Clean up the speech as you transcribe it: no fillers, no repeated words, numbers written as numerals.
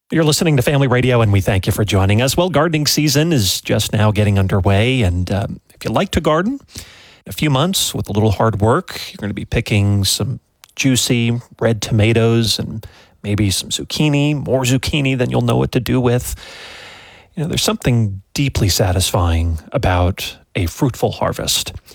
You're listening to Family Radio, and we thank you for joining us. Well, gardening season is just now getting underway, and if you like to garden, in a few months, with a little hard work, you're going to be picking some juicy red tomatoes and maybe some zucchini, more zucchini than you'll know what to do with. You know, there's something deeply satisfying about a fruitful harvest.